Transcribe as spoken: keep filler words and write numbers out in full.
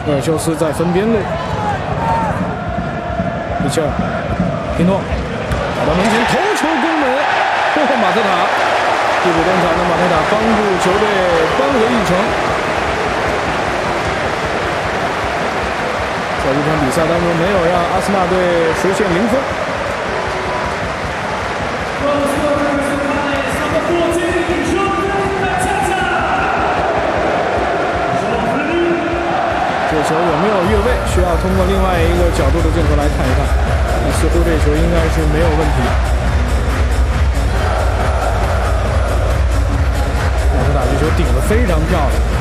厄尔修斯在分边路，米切尔，皮诺打到门前，头球攻门，哦，马特塔替补登场的马特塔帮助球队扳回一城。在这场比赛当中，没有让阿森纳队实现零分。这球有没有越位？需要通过另外一个角度的镜头来看一看。似乎这球应该是没有问题。马特塔这球顶得非常漂亮。